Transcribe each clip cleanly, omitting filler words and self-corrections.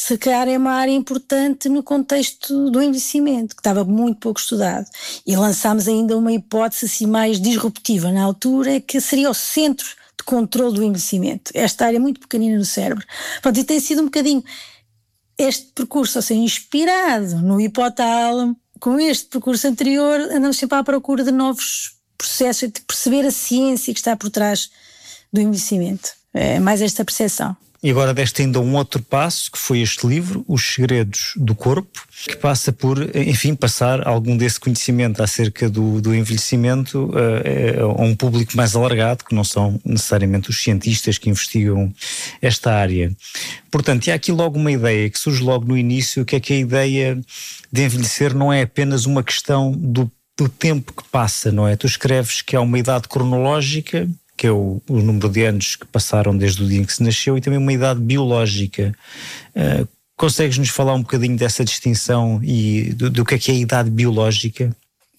se calhar é uma área importante no contexto do envelhecimento, que estava muito pouco estudado. E lançámos ainda uma hipótese assim mais disruptiva na altura, que seria o centro de controle do envelhecimento. Esta área muito pequenina no cérebro. Pronto, e tem sido um bocadinho este percurso, ou seja, inspirado no hipotálamo. Com este percurso anterior, andamos sempre à procura de novos processos, de perceber a ciência que está por trás do envelhecimento. É mais esta percepção. E agora deste ainda um outro passo, que foi este livro, Os Segredos do Corpo, que passa por, enfim, passar algum desse conhecimento acerca do envelhecimento a um público mais alargado, que não são necessariamente os cientistas que investigam esta área. Portanto, e há aqui logo uma ideia que surge logo no início, que é que a ideia de envelhecer não é apenas uma questão do tempo que passa, não é? Tu escreves que há uma idade cronológica, que é o número de anos que passaram desde o dia em que se nasceu, e também uma idade biológica. Consegues-nos falar um bocadinho dessa distinção e do que é a idade biológica?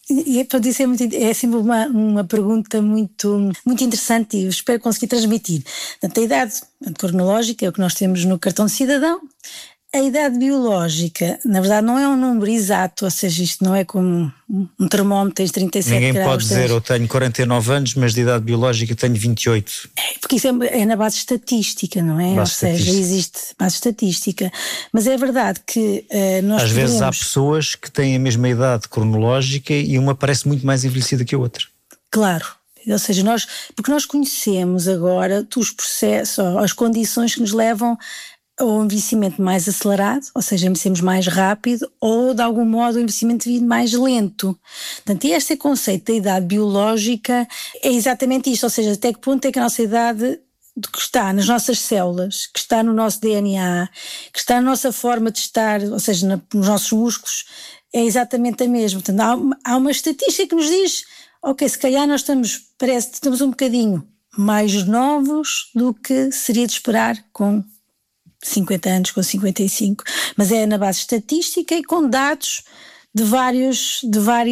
E para dizer, é sempre uma pergunta muito, muito interessante e eu espero conseguir transmitir. Portanto, a idade cronológica é o que nós temos no cartão de cidadão. A idade biológica, na verdade, não é um número exato, ou seja, isto não é como um termómetro, tens 37 Ninguém graus. Ninguém pode dizer, eu tenho 49 anos, mas de idade biológica tenho 28. Porque isso é na base estatística, não é? Ou seja, existe base estatística. Mas é verdade que nós às vezes há pessoas que têm a mesma idade cronológica e uma parece muito mais envelhecida que a outra. Claro. Ou seja, porque nós conhecemos agora os processos, as condições que nos levam ou envelhecimento mais acelerado, ou seja, envelhecemos mais rápido, ou de algum modo o envelhecimento mais lento. Portanto, este conceito da idade biológica é exatamente isto, ou seja, até que ponto é que a nossa idade que está nas nossas células, que está no nosso DNA, que está na nossa forma de estar, ou seja, nos nossos músculos, é exatamente a mesma. Portanto, há uma estatística que nos diz, ok, se calhar nós parece que estamos um bocadinho mais novos do que seria de esperar com 50 anos, com 55, mas é na base estatística e com dados de várias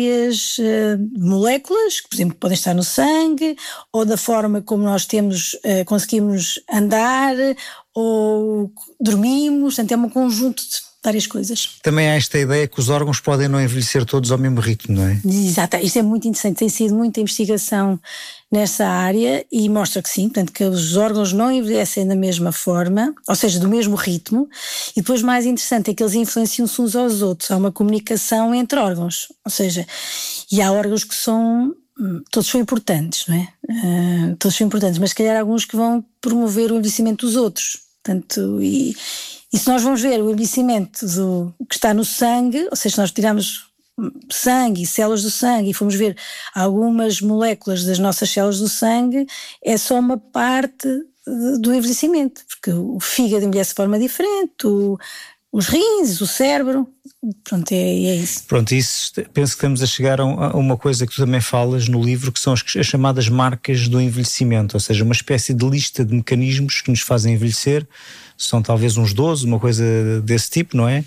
moléculas, que por exemplo podem estar no sangue, ou da forma como nós conseguimos andar, ou dormimos, portanto é um conjunto de várias coisas. Também há esta ideia que os órgãos podem não envelhecer todos ao mesmo ritmo, não é? Exato, isto é muito interessante, tem sido muita investigação nessa área e mostra que sim, portanto que os órgãos não envelhecem da mesma forma, ou seja, do mesmo ritmo, e depois mais interessante é que eles influenciam-se uns aos outros, há uma comunicação entre órgãos, ou seja, e há órgãos que todos são importantes, não é? Todos são importantes, mas se calhar alguns que vão promover o envelhecimento dos outros, portanto, e se nós vamos ver o envelhecimento que está no sangue, ou seja, se nós tiramos sangue e células do sangue e fomos ver algumas moléculas das nossas células do sangue, é só uma parte do envelhecimento, porque o fígado envelhece de forma diferente, os rins, o cérebro, pronto, é isso. Pronto, isso, penso que estamos a chegar a uma coisa que tu também falas no livro, que são as chamadas marcas do envelhecimento, ou seja, uma espécie de lista de mecanismos que nos fazem envelhecer, são talvez uns 12, uma coisa desse tipo, não é?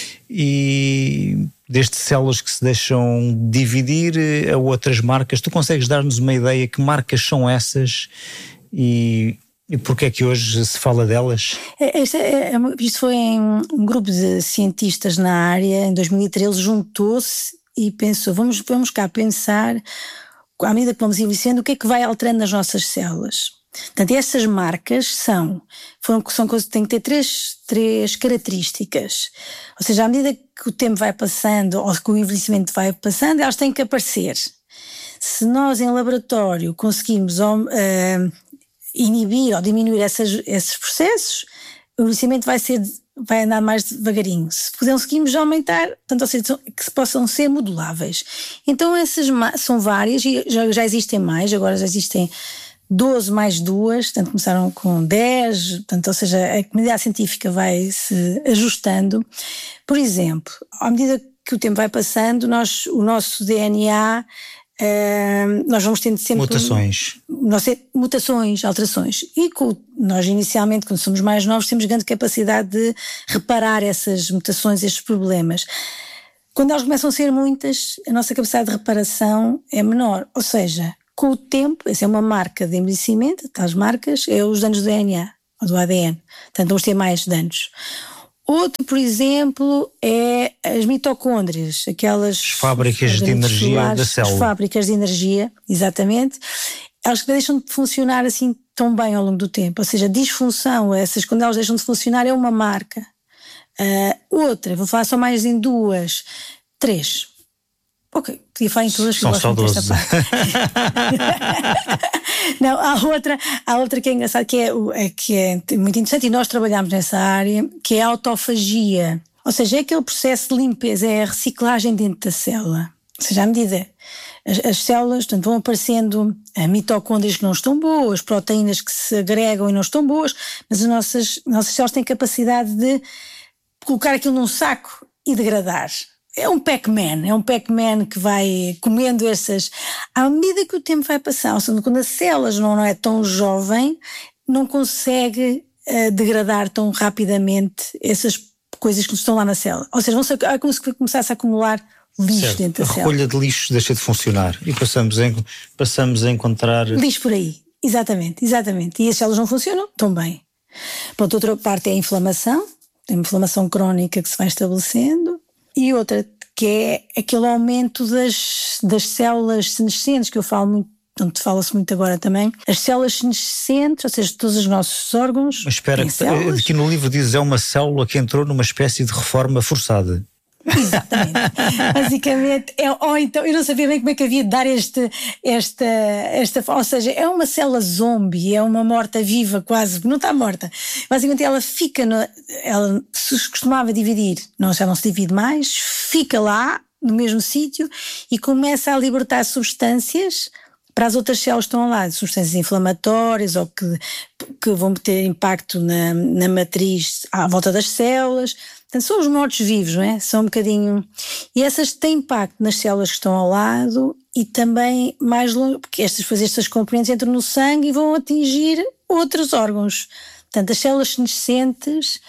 E desde células que se deixam dividir a outras marcas, tu consegues dar-nos uma ideia que marcas são essas e porquê é que hoje se fala delas? Isto foi um grupo de cientistas na área, em 2013, juntou-se e pensou, vamos cá pensar, à medida que vamos envelhecendo, o que é que vai alterando nas nossas células. Portanto, essas marcas são coisas que têm que ter três características. Ou seja, à medida que o tempo vai passando, ou que o envelhecimento vai passando, elas têm que aparecer. Se nós em laboratório conseguimos inibir ou diminuir esses processos, o envelhecimento vai andar mais devagarinho. Se conseguimos aumentar, portanto, ou seja, que possam ser moduláveis. Então essas são várias e já existem mais, agora já existem 12 mais 2, portanto começaram com 10, portanto, ou seja, a comunidade científica vai se ajustando. Por exemplo, à medida que o tempo vai passando, o nosso DNA, nós vamos tendo sempre mutações, alterações. E nós inicialmente, quando somos mais novos, temos grande capacidade de reparar essas mutações, estes problemas. Quando elas começam a ser muitas, a nossa capacidade de reparação é menor, ou seja, com o tempo, essa é uma marca de envelhecimento, tais marcas, é os danos do DNA ou do ADN, portanto vamos ter mais danos. Outro, por exemplo, é as mitocôndrias, aquelas fábricas de energia da célula. As fábricas de energia, exatamente. Elas que deixam de funcionar assim tão bem ao longo do tempo. Ou seja, a disfunção, quando elas deixam de funcionar, é uma marca. Outra, vou falar só mais em 2, 3. Ok, podia falar em todas, são só 12. Não, há outra que é engraçada, que é muito interessante, e nós trabalhamos nessa área, que é a autofagia. Ou seja, é aquele processo de limpeza, é a reciclagem dentro da célula. Ou seja, à medida as células, portanto, vão aparecendo mitocôndrias que não estão boas, proteínas que se agregam e não estão boas, mas as nossas células têm capacidade de colocar aquilo num saco e degradar. É um Pac-Man que vai comendo essas. À medida que o tempo vai passar, ou seja, quando a célula não é tão jovem, não consegue degradar tão rapidamente essas coisas que estão lá na célula. Ou seja, é como se começasse a acumular lixo, certo, dentro da célula. A recolha de lixo deixa de funcionar e passamos a encontrar... lixo por aí, exatamente. E as células não funcionam tão bem. Pronto, outra parte é a inflamação. Tem uma inflamação crónica que se vai estabelecendo. E outra, que é aquele aumento das células senescentes, que eu falo muito, onde fala-se muito agora também. As células senescentes, ou seja, todos os nossos órgãos. Mas espera, aqui no livro diz é uma célula que entrou numa espécie de reforma forçada. Exatamente. Basicamente, ou então, eu não sabia bem como é que havia de dar esta, ou seja, é uma célula zombie, é uma morta-viva quase, não está morta. Basicamente ela fica, ela se costumava dividir, já não se divide mais, fica lá, no mesmo sítio, e começa a libertar substâncias para as outras células que estão lá, substâncias inflamatórias ou que vão ter impacto na matriz à volta das células. Portanto, são os mortos-vivos, não é? São um bocadinho... E essas têm impacto nas células que estão ao lado e também mais longe, porque estas componentes entram no sangue e vão atingir outros órgãos. Portanto, as células senescentes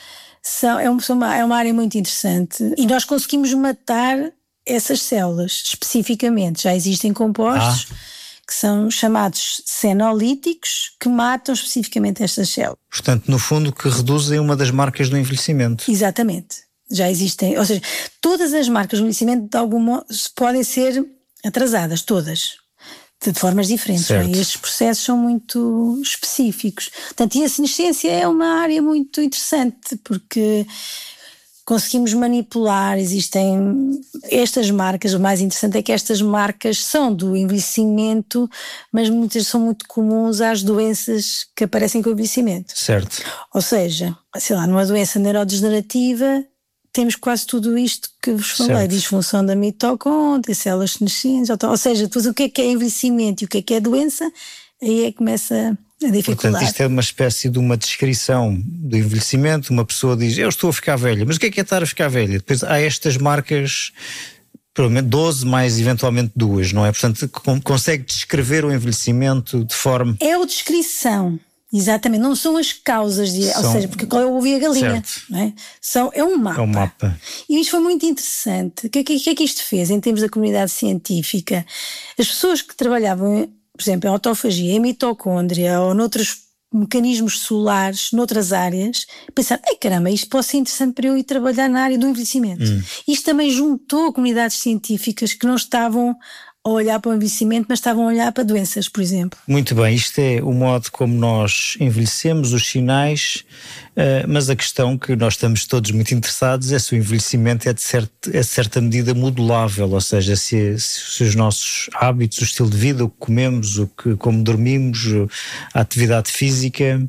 é uma área muito interessante e nós conseguimos matar essas células especificamente. Já existem compostos que são chamados senolíticos, que matam especificamente estas células. Portanto, no fundo, que reduzem uma das marcas do envelhecimento. Exatamente. Já existem, ou seja, todas as marcas do envelhecimento de algum modo podem ser atrasadas, todas, de formas diferentes. Né? E estes processos são muito específicos. Portanto, e a senescência é uma área muito interessante, porque conseguimos manipular, existem estas marcas, o mais interessante é que estas marcas são do envelhecimento, mas muitas são muito comuns às doenças que aparecem com o envelhecimento. Certo. Ou seja, sei lá, numa doença neurodegenerativa temos quase tudo isto que vos falei, disfunção da mitocôndria, células senescentes, ou seja, depois o que é envelhecimento e o que é doença, aí é que começa a dificuldade. Portanto, isto é uma espécie de uma descrição do envelhecimento. Uma pessoa diz, eu estou a ficar velha, mas o que é estar a ficar velha? Depois há estas marcas, provavelmente 12 mais eventualmente 2, não é? Portanto, consegue descrever o envelhecimento de forma... É a descrição, exatamente, não são as causas, ou seja, porque eu ouvi a galinha, não é? É um mapa. É um mapa. E isto foi muito interessante. O que é que isto fez em termos da comunidade científica? As pessoas que trabalhavam, por exemplo, em autofagia, em mitocôndria ou noutros mecanismos solares, noutras áreas, pensaram, caramba, isto pode ser interessante para eu ir trabalhar na área do envelhecimento. Isto também juntou comunidades científicas que não estavam a olhar para o envelhecimento, mas estavam a olhar para doenças, por exemplo. Muito bem, isto é o modo como nós envelhecemos, os sinais, mas a questão que nós estamos todos muito interessados é se o envelhecimento é de certa medida modulável, ou seja, se os nossos hábitos, o estilo de vida, o que comemos, como dormimos, a atividade física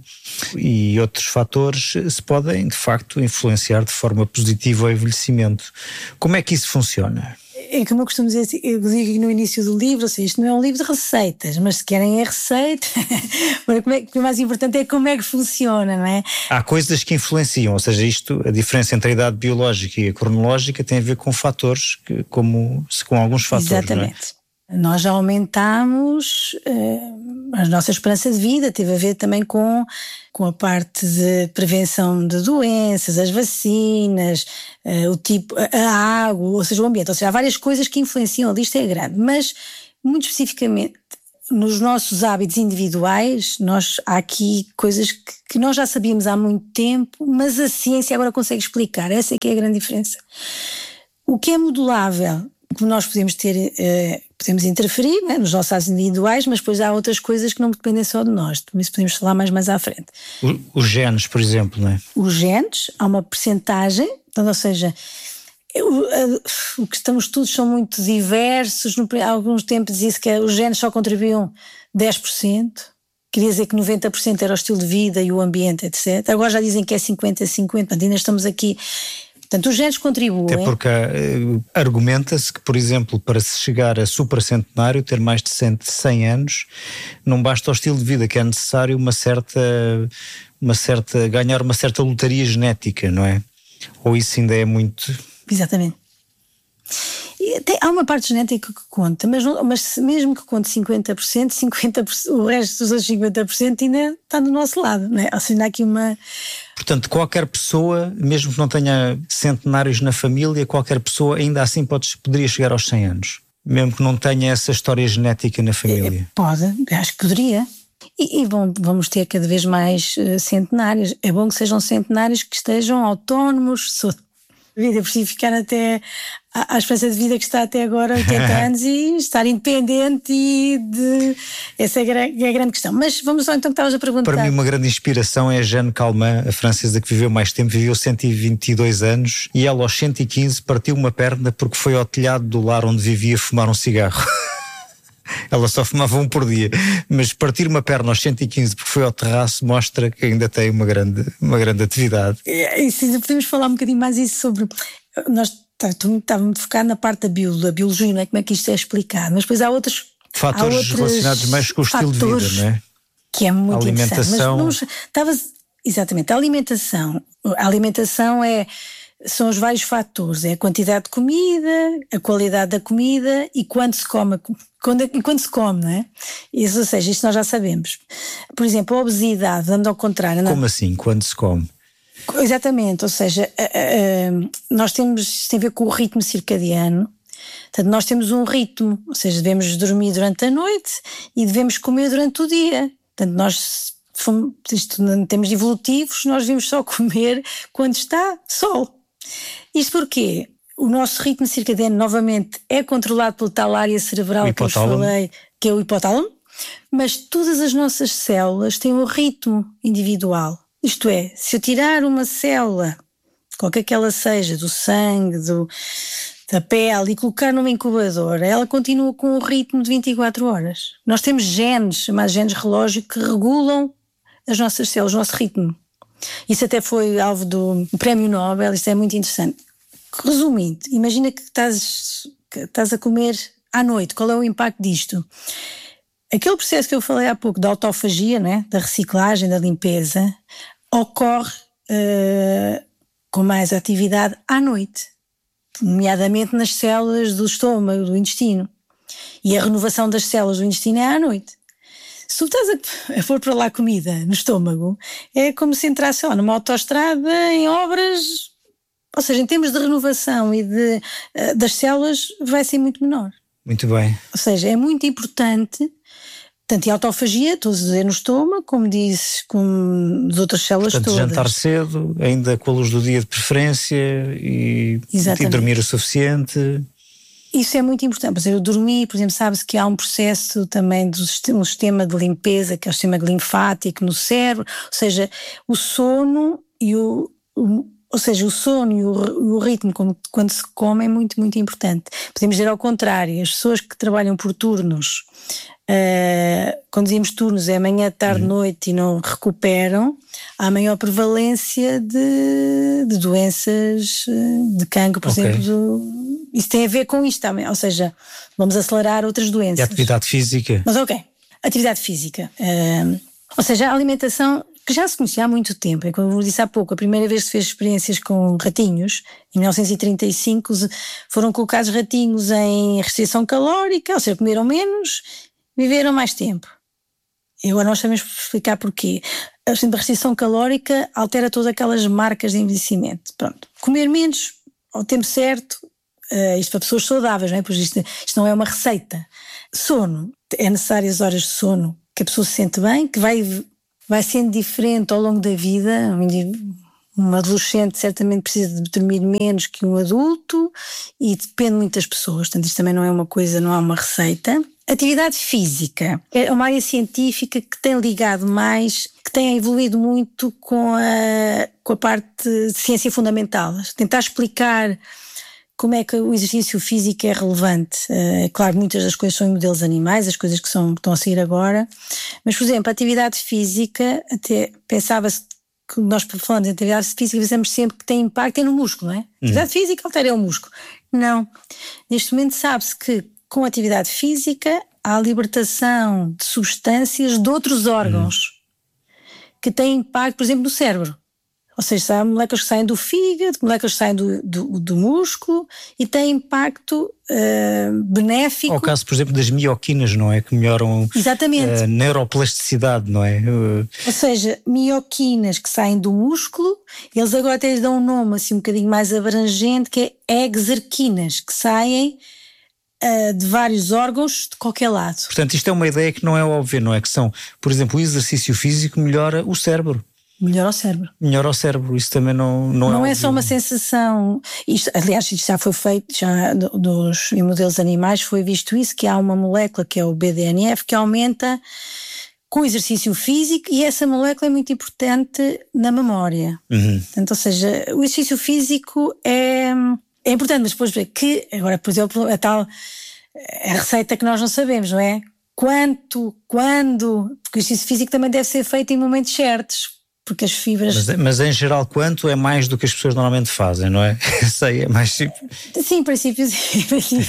e outros fatores se podem, de facto, influenciar de forma positiva o envelhecimento. Como é que isso funciona? É como eu costumo dizer, eu digo no início do livro, ou seja, isto não é um livro de receitas, mas se querem é receita, o mais importante é como é que funciona, não é? Há coisas que influenciam, ou seja, a diferença entre a idade biológica e a cronológica tem a ver com fatores, com alguns fatores. Exatamente. Não é? Nós já aumentámos a nossa esperança de vida, teve a ver também com a parte de prevenção de doenças, as vacinas, a água, ou seja, o ambiente. Ou seja, há várias coisas que influenciam, a lista é grande, mas muito especificamente nos nossos hábitos individuais, há aqui coisas que nós já sabíamos há muito tempo, mas a ciência agora consegue explicar. Essa é que é a grande diferença. O que é modulável, que nós podemos ter, podemos interferir, né, nos nossos hábitos individuais, mas depois há outras coisas que não dependem só de nós. Por isso podemos falar mais à frente. Os genes, por exemplo, não é? Os genes, há uma percentagem, então, ou seja, os estudos são muito diversos. Há alguns tempos dizia-se que os genes só contribuíam 10%, queria dizer que 90% era o estilo de vida e o ambiente, etc. Agora já dizem que é 50-50, ainda estamos aqui. Portanto, os genes contribuem. Até porque argumenta-se que, por exemplo, para se chegar a supracentenário, ter mais de 100 anos, não basta o estilo de vida, que é necessário ganhar uma certa lotaria genética, não é? Ou isso ainda é muito... Exatamente. Há uma parte genética que conta, mas mesmo que conte 50%, o resto dos outros 50% ainda está do nosso lado, não é? Ou seja, há aqui uma... Portanto, qualquer pessoa, mesmo que não tenha centenários na família, qualquer pessoa ainda assim poderia chegar aos 100 anos, mesmo que não tenha essa história genética na família. Pode, acho que poderia. E bom, vamos ter cada vez mais centenários. É bom que sejam centenários que estejam autónomos, vida, por si ficar até à esperança de vida que está até agora, 80 anos, e estar independente essa é a grande questão. Mas vamos só então que estavas a perguntar. Para mim uma grande inspiração é a Jeanne Calment, a francesa que viveu mais tempo, viveu 122 anos e ela aos 115 partiu uma perna porque foi ao telhado do lar onde vivia fumar um cigarro. Ela só fumava um por dia, mas partir uma perna aos 115 porque foi ao terraço mostra que ainda tem uma grande atividade. E se podemos falar um bocadinho mais isso sobre... Nós estávamos focados na parte da biologia, não é? Como é que isto é explicado, mas depois há outros fatores relacionados mais com o estilo de vida, não é? Que é muito alimentação. Exatamente, a alimentação são os vários fatores, é a quantidade de comida, a qualidade da comida e quando se come, não é? Isso, ou seja, isto nós já sabemos. Por exemplo, a obesidade, dando ao contrário. Como assim, quando se come? Exatamente, ou seja, nós isto tem a ver com o ritmo circadiano. Portanto, nós temos um ritmo, ou seja, devemos dormir durante a noite e devemos comer durante o dia. Portanto, em termos evolutivos, nós devemos só comer quando está sol. Isto porque o nosso ritmo circadiano, novamente, é controlado pela tal área cerebral que eu falei, que é o hipotálamo, mas todas as nossas células têm um ritmo individual. Isto é, se eu tirar uma célula, qualquer que ela seja, do sangue, da pele, e colocar numa incubadora, ela continua com um ritmo de 24 horas. Nós temos genes, chamados genes relógio, que regulam as nossas células, o nosso ritmo. Isso até foi alvo do Prémio Nobel, isto é muito interessante. Resumindo, imagina que estás a comer à noite, qual é o impacto disto? Aquele processo que eu falei há pouco da autofagia, não é? Da reciclagem, da limpeza, ocorre com mais atividade à noite, nomeadamente nas células do estômago, do intestino. E a renovação das células do intestino é à noite. Se tu estás a pôr para lá comida no estômago, é como se entrasse numa autoestrada em obras, ou seja, em termos de renovação e das células vai ser muito menor. Muito bem. Ou seja, é muito importante, tanto a autofagia, estou a dizer no estômago, como dizes, com as outras células. Portanto, todas. Jantar cedo, ainda com a luz do dia de preferência e dormir o suficiente. Isso é muito importante. Por exemplo, eu dormi, por exemplo, sabe-se que há um processo também um sistema de limpeza, que é o sistema linfático no cérebro, ou seja, o sono e o ritmo quando se come é muito, muito importante. Podemos dizer ao contrário, as pessoas que trabalham por turnos, quando dizemos turnos é manhã, tarde, noite e não recuperam, há maior prevalência de doenças, de cancro, por exemplo. Isso tem a ver com isto também, ou seja, vamos acelerar outras doenças. E a atividade física? Mas atividade física. Ou seja, a alimentação que já se conhecia há muito tempo. É como eu disse há pouco, a primeira vez que se fez experiências com ratinhos, em 1935, foram colocados ratinhos em restrição calórica, ou seja, comeram menos, viveram mais tempo. E agora nós sabemos explicar porquê. A restrição calórica altera todas aquelas marcas de envelhecimento. Pronto. Comer menos, ao tempo certo, isto para pessoas saudáveis, não é? Pois isto não é uma receita. Sono. é necessário as horas de sono, que a pessoa se sente bem, que vai sendo diferente ao longo da vida. Um adolescente certamente precisa de dormir menos que um adulto e depende muito das pessoas, portanto isto também não é uma coisa, não há uma receita. Atividade física é uma área científica que tem ligado mais, que tem evoluído muito com a parte de ciência fundamental, tentar explicar como é que o exercício físico é relevante. Claro, muitas das coisas são em modelos animais, as coisas que estão a sair agora, mas, por exemplo, a atividade física, até pensava-se que nós falamos de atividade física, pensamos sempre que tem impacto no músculo, não é? Atividade física altera o músculo. Não. Neste momento sabe-se que com a atividade física há a libertação de substâncias de outros órgãos que têm impacto, por exemplo, no cérebro. Ou seja, há moléculas que saem do fígado, moléculas que saem do músculo e têm impacto benéfico. Ao caso, por exemplo, das mioquinas, não é? Que melhoram exatamente a neuroplasticidade, não é? Ou seja, mioquinas que saem do músculo, eles agora até lhes dão um nome assim um bocadinho mais abrangente, que é exerquinas, que saem de vários órgãos de qualquer lado. Portanto, isto é uma ideia que não é óbvia, não é? Que são, por exemplo, o exercício físico melhora o cérebro. Melhora o cérebro. Melhora o cérebro, isso também não é só uma sensação. Aliás, isto já foi feito, em modelos animais foi visto isso, que há uma molécula que é o BDNF que aumenta com o exercício físico e essa molécula é muito importante na memória. Portanto, ou seja, o exercício físico é importante, mas depois que, agora, por exemplo, a receita que nós não sabemos, não é? Quando, porque o exercício físico também deve ser feito em momentos certos. Porque as fibras... Mas em geral, quanto é mais do que as pessoas normalmente fazem, não é? Sei, é mais simples. Sim, em princípio sim.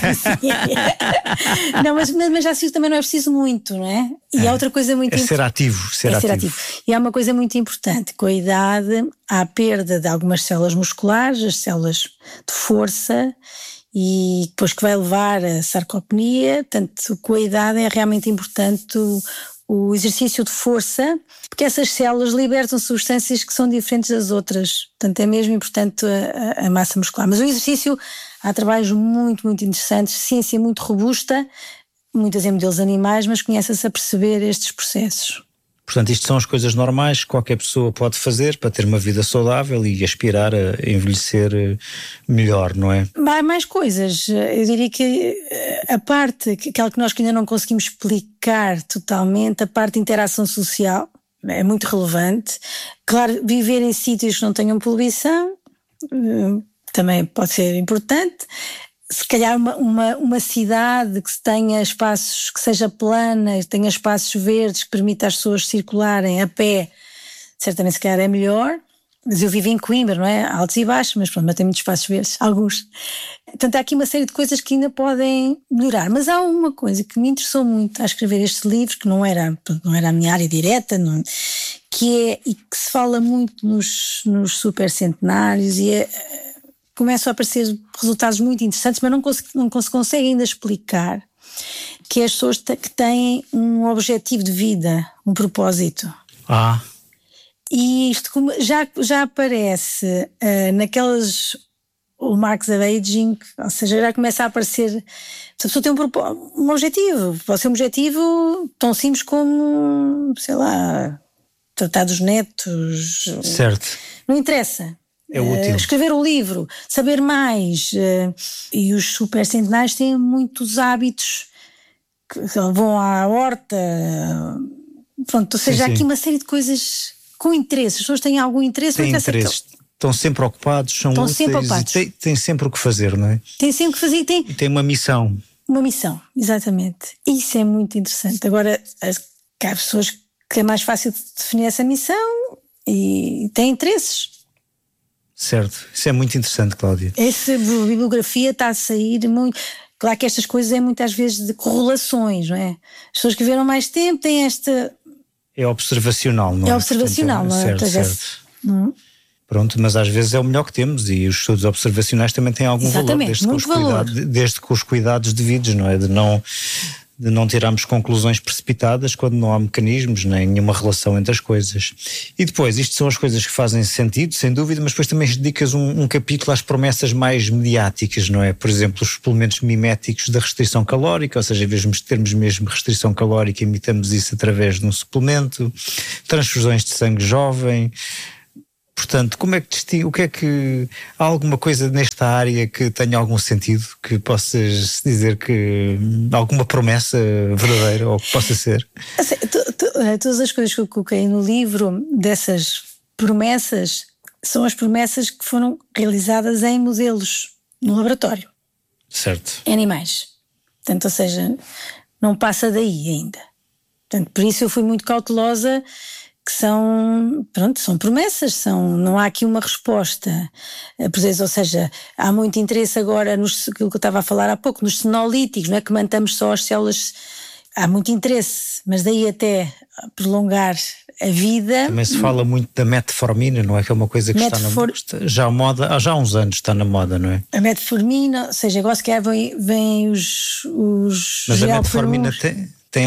Não, mas já se também não é preciso muito, não é? E há outra coisa muito importante. Ser ativo. Ser ativo. E há uma coisa muito importante, com a idade há a perda de algumas células musculares, as células de força, e depois que vai levar a sarcopenia. Portanto, com a idade é realmente importante o exercício de força, porque essas células libertam substâncias que são diferentes das outras. Portanto, é mesmo importante a massa muscular. Mas o exercício, há trabalhos muito, muito interessantes, ciência muito robusta, muitas em modelos animais, mas conhece-se a perceber estes processos. Portanto, isto são as coisas normais que qualquer pessoa pode fazer para ter uma vida saudável e aspirar a envelhecer melhor, não é? Há mais coisas. Eu diria que a parte, aquela que nós ainda não conseguimos explicar totalmente, a parte de interação social é muito relevante. Claro, viver em sítios que não tenham poluição também pode ser importante. Se calhar uma cidade que tenha espaços, que seja plana, que tenha espaços verdes, que permita às pessoas circularem a pé, certamente se calhar é melhor. Mas eu vivo em Coimbra, não é? Altos e baixos, mas pronto, mas tem muitos espaços verdes, alguns. Portanto, há aqui uma série de coisas que ainda podem melhorar. Mas há uma coisa que me interessou muito a escrever este livro, que não era a minha área direta, e que se fala muito nos supercentenários, começam a aparecer resultados muito interessantes, mas não se consegue ainda explicar, que é as pessoas que têm um objetivo de vida, um propósito. E isto já aparece naquelas hallmarks of aging, ou seja, já começa a aparecer. Se a pessoa tem um objetivo, pode ser um objetivo tão simples como, sei lá, tratar dos netos. Certo. Não interessa. É útil. Escrever um livro, saber mais. E os supercentenários têm muitos hábitos que vão à horta. Pronto, ou seja, há aqui uma série de coisas com interesse. As pessoas têm algum interesse. Têm interesse. Estão sempre ocupados, são úteis e têm sempre o que fazer, não é? Têm sempre o que fazer e têm uma missão. Uma missão, exatamente. Isso é muito interessante. Agora, há pessoas que é mais fácil de definir essa missão e têm interesses. Certo, isso é muito interessante, Cláudia. Essa bibliografia está a sair muito. Claro que estas coisas é muitas vezes de correlações, não é? As pessoas que viveram mais tempo têm esta. É observacional, não é? É observacional, não é? Certo. Pronto, mas às vezes é o melhor que temos e os estudos observacionais também têm algum valor, desde com os cuidados devidos, não é? De de não tirarmos conclusões precipitadas quando não há mecanismos nem nenhuma relação entre as coisas. E depois, isto são as coisas que fazem sentido, sem dúvida, mas depois também dedicas um capítulo às promessas mais mediáticas, não é? Por exemplo, os suplementos miméticos da restrição calórica, ou seja, em vez de termos mesmo restrição calórica, imitamos isso através de um suplemento, transfusões de sangue jovem. Portanto, como é que distingue, o que é que há alguma coisa nesta área que tenha algum sentido, que possas dizer que alguma promessa verdadeira ou que possa ser? Assim, todas as coisas que eu coloquei no livro dessas promessas são as promessas que foram realizadas em modelos no laboratório. Certo. Em animais. Portanto, ou seja, não passa daí ainda. Portanto, por isso eu fui muito cautelosa, que são promessas, não há aqui uma resposta. Ou seja, há muito interesse agora aquilo que eu estava a falar há pouco, nos senolíticos, não é que mantamos só as células, há muito interesse, mas daí até prolongar a vida. Também se fala muito da metformina, não é? Que é uma coisa que está na moda, já à moda, há já uns anos está na moda, não é? A metformina, ou seja, agora se calhar vêm os mas a metformina tem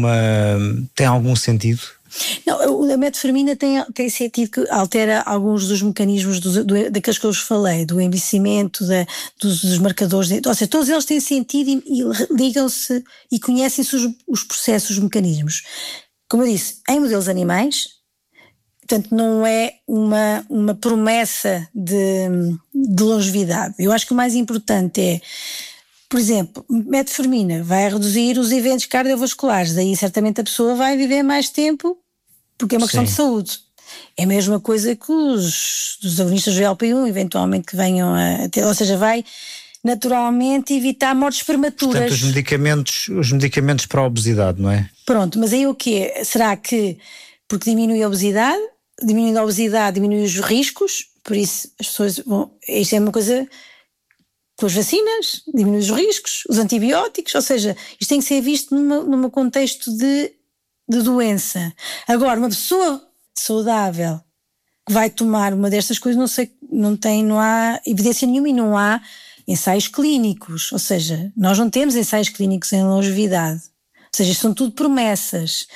algum sentido? Não, a metformina tem sentido que altera alguns dos mecanismos daqueles que eu vos falei, do envelhecimento, dos marcadores, ou seja, todos eles têm sentido e ligam-se e conhecem-se os processos, os mecanismos. Como eu disse, em modelos animais, portanto não é uma promessa de longevidade. Eu acho que o mais importante é, por exemplo, metformina vai reduzir os eventos cardiovasculares, daí certamente a pessoa vai viver mais tempo porque é uma questão de saúde. É a mesma coisa que os agonistas do GLP-1, eventualmente que venham a ter, ou seja, vai naturalmente evitar mortes prematuras. Portanto, os medicamentos para a obesidade, não é? Pronto, mas aí o quê? Será que porque diminui a obesidade, diminuindo a obesidade, diminui os riscos, por isso as pessoas isto é uma coisa com as vacinas, diminui os riscos, os antibióticos, ou seja, isto tem que ser visto num contexto de doença. Agora, uma pessoa saudável que vai tomar uma destas coisas, não há evidência nenhuma e não há ensaios clínicos, ou seja, nós não temos ensaios clínicos em longevidade, ou seja, isto são tudo promessas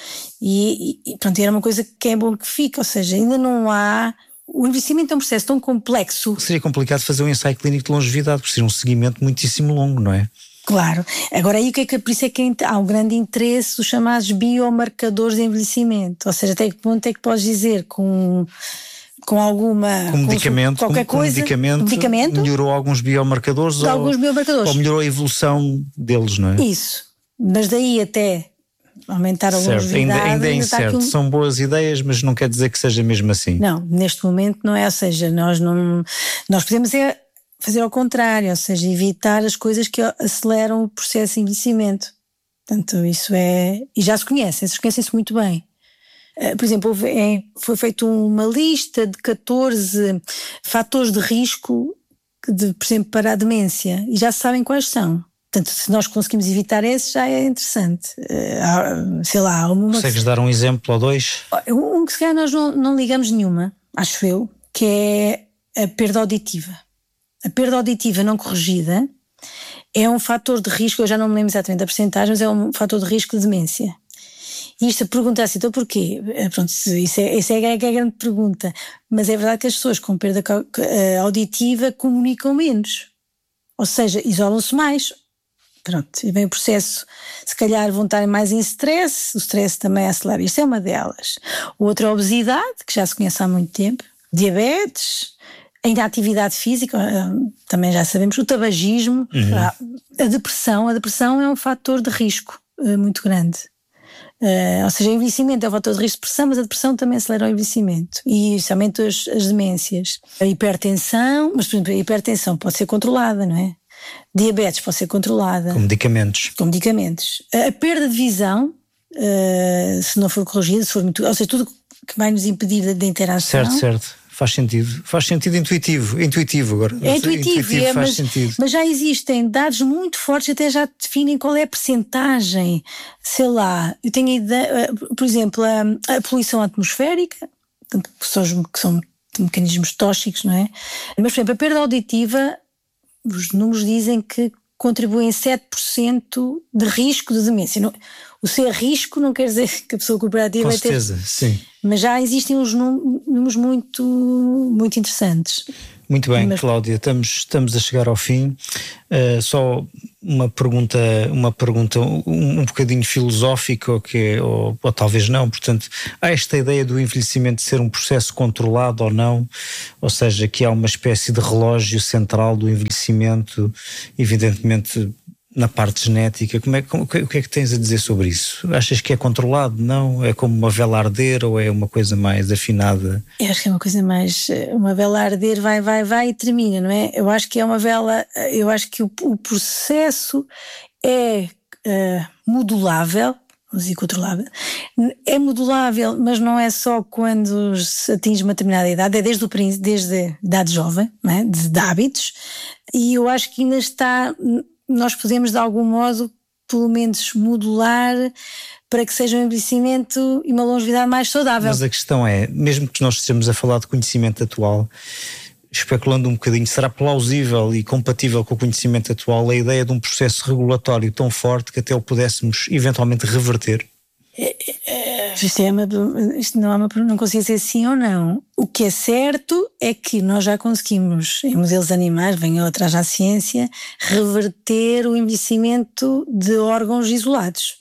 e pronto, era uma coisa que é bom que fique, ou seja, ainda não há. O envelhecimento é um processo tão complexo. Seria complicado fazer um ensaio clínico de longevidade, por ser um seguimento muitíssimo longo, não é? Claro. Agora aí por isso é que há um grande interesse dos chamados biomarcadores de envelhecimento. Ou seja, até que ponto é que podes dizer com alguma... Com medicamento, qualquer coisa, medicamento melhorou alguns biomarcadores, ou melhorou a evolução deles, não é? Isso. Mas daí até aumentar a longevidade... Ainda é incerto. São boas ideias, mas não quer dizer que seja mesmo assim. Não, neste momento não é. Ou seja, nós podemos fazer ao contrário, ou seja, evitar as coisas que aceleram o processo de envelhecimento. Portanto, isso é... E já se conhecem-se muito bem. Por exemplo, foi feita uma lista de 14 fatores de risco, por exemplo, para a demência, e já se sabem quais são. Portanto, se nós conseguimos evitar esses, já é interessante. Sei lá... Consegues dar um exemplo ou dois? Um que se calhar nós não ligamos nenhuma, acho eu, que é a perda auditiva. A perda auditiva não corrigida é um fator de risco, eu já não me lembro exatamente da percentagem, mas é um fator de risco de demência. E isto pergunta-se, então porquê? Pronto, isso é a grande pergunta. Mas é verdade que as pessoas com perda auditiva comunicam menos. Ou seja, isolam-se mais. Pronto, e vem o processo, se calhar vão estar mais em stress, o stress também acelera. Isto é uma delas. Outra é a obesidade, que já se conhece há muito tempo. Diabetes... Ainda a atividade física, também já sabemos, o tabagismo, a depressão é um fator de risco muito grande. Ou seja, o envelhecimento é um fator de risco de depressão, mas a depressão também acelera o envelhecimento. E somente as demências. A hipertensão, mas por exemplo, a hipertensão pode ser controlada, não é? Diabetes pode ser controlada. Com medicamentos. A perda de visão, se não for corrigida, se for muito... Ou seja, tudo que vai nos impedir da interação. Certo. Faz sentido intuitivo agora. É intuitivo, faz sentido. Mas já existem dados muito fortes que até já definem qual é a percentagem. Sei lá, eu tenho ideia, por exemplo, a poluição atmosférica, que são mecanismos tóxicos, não é? Mas, por exemplo, a perda auditiva, os números dizem que contribuem 7% de risco de demência. O ser risco não quer dizer que a pessoa cooperativa com certeza, sim. Mas já existem uns números muito, muito interessantes. Muito bem, Cláudia, estamos a chegar ao fim. Só uma pergunta um bocadinho filosófica, ou talvez não. Portanto, há esta ideia do envelhecimento ser um processo controlado ou não, ou seja, que há uma espécie de relógio central do envelhecimento, evidentemente na parte genética. O que é que tens a dizer sobre isso? Achas que é controlado? Não? É como uma vela a arder ou é uma coisa mais afinada? Eu acho que é uma coisa mais... Uma vela a arder vai e termina, não é? Eu acho que é uma vela... Eu acho que o processo é modulável, vamos dizer controlável. É modulável, mas não é só quando se atinge uma determinada idade, é desde a idade jovem, não é? De hábitos. E eu acho que ainda está... Nós podemos, de algum modo, pelo menos modular para que seja um envelhecimento e uma longevidade mais saudável. Mas a questão é, mesmo que nós estejamos a falar de conhecimento atual, especulando um bocadinho, será plausível e compatível com o conhecimento atual a ideia de um processo regulatório tão forte que até o pudéssemos eventualmente reverter? Isto não consigo dizer sim ou não. O que é certo é que nós já conseguimos, em modelos animais, venham atrás da ciência, reverter o envelhecimento de órgãos isolados,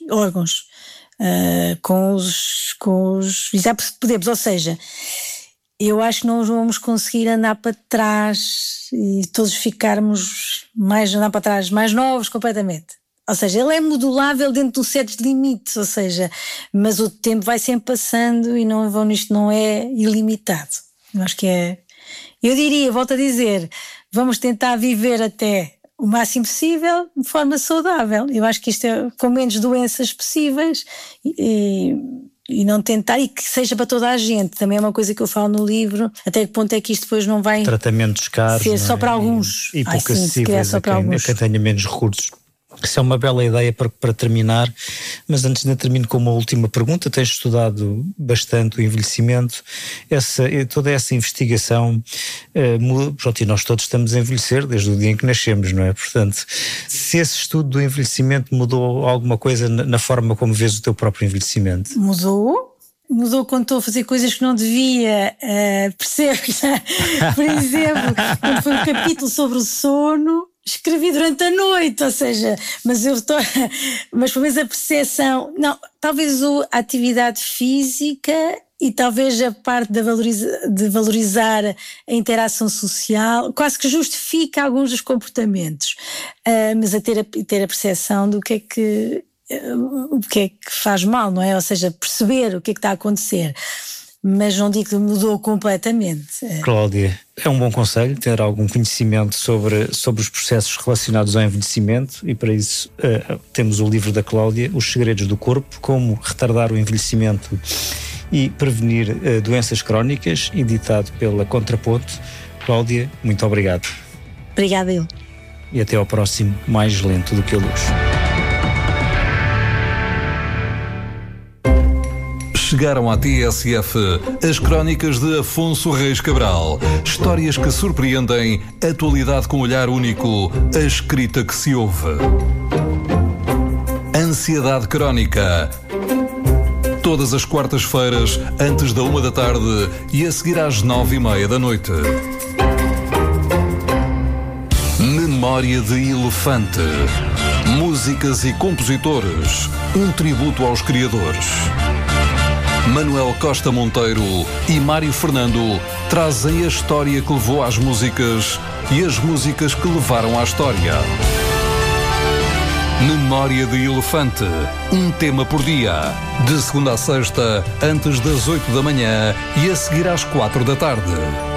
com os já podemos, ou seja, eu acho que não vamos conseguir andar para trás e todos ficarmos andar para trás mais novos completamente. Ou seja, ele é modulável dentro de certos limites, ou seja, mas o tempo vai sempre passando e isto não é ilimitado. Eu acho que eu diria, volto a dizer, vamos tentar viver até o máximo possível de forma saudável. Eu acho que isto é com menos doenças possíveis e não tentar, e que seja para toda a gente. Também é uma coisa que eu falo no livro, até que ponto é que isto depois não vai tratamentos caros, ser só para alguns. E pouco acessíveis a quem tenha menos recursos. Isso é uma bela ideia para terminar, mas antes de terminar com uma última pergunta. Tens estudado bastante o envelhecimento, toda essa investigação, e nós todos estamos a envelhecer desde o dia em que nascemos, não é? Portanto, se esse estudo do envelhecimento mudou alguma coisa na forma como vês o teu próprio envelhecimento? Mudou quando estou a fazer coisas que não devia, percebes? Por exemplo, quando foi um capítulo sobre o sono, escrevi durante a noite, ou seja, mas pelo menos a percepção, não, talvez a atividade física e talvez a parte de valorizar a interação social, quase que justifica alguns dos comportamentos, mas a ter a percepção do que é que faz mal, não é? Ou seja, perceber o que é que está a acontecer. Mas não digo que mudou completamente. Cláudia, é um bom conselho ter algum conhecimento sobre os processos relacionados ao envelhecimento, e para isso temos o livro da Cláudia, Os Segredos do Corpo, como retardar o envelhecimento e prevenir doenças crónicas, editado pela Contraponto. Cláudia, muito obrigado. Obrigada eu. E até ao próximo Mais Lento do que a Luz. Chegaram à TSF as crónicas de Afonso Reis Cabral. Histórias que surpreendem, atualidade com olhar único, a escrita que se ouve. Ansiedade Crónica. Todas as quartas-feiras, antes da 1 da tarde e a seguir às 9:30 da noite. Memória de Elefante. Músicas e compositores. Um tributo aos criadores. Manuel Costa Monteiro e Mário Fernando trazem a história que levou às músicas e as músicas que levaram à história. Memória de Elefante, um tema por dia, de segunda a sexta, antes das 8 da manhã e a seguir às 4 da tarde.